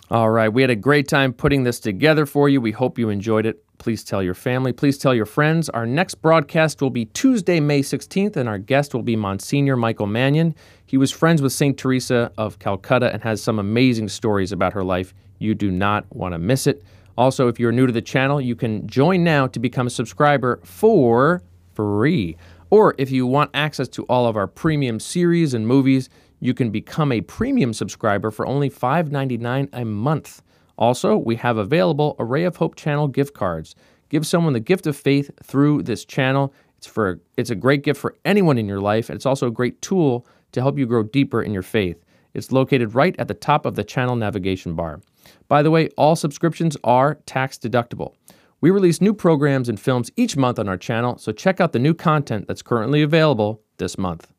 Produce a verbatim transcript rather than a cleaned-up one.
All right, we had a great time putting this together for you. We hope you enjoyed it. Please tell your family. Please tell your friends. Our next broadcast will be Tuesday, May sixteenth, and our guest will be Monsignor Michael Mannion. He was friends with Saint Teresa of Calcutta and has some amazing stories about her life. You do not want to miss it. Also, if you're new to the channel, you can join now to become a subscriber for free. Or if you want access to all of our premium series and movies, you can become a premium subscriber for only five ninety-nine a month. Also, we have available a Ray of Hope channel gift cards. Give someone the gift of faith through this channel. It's for it's a great gift for anyone in your life, and it's also a great tool to help you grow deeper in your faith. It's located right at the top of the channel navigation bar. By the way, all subscriptions are tax deductible. We release new programs and films each month on our channel, so check out the new content that's currently available this month.